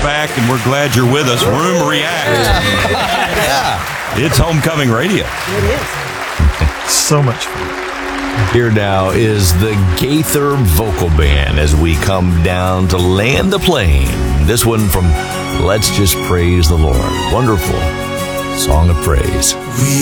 back, and we're glad you're with us. Room React. Yeah. It's homecoming radio. It is. So much fun. Here now is the Gaither Vocal Band as we come down to land the plane. This one from Let's Just Praise the Lord. Wonderful song of praise.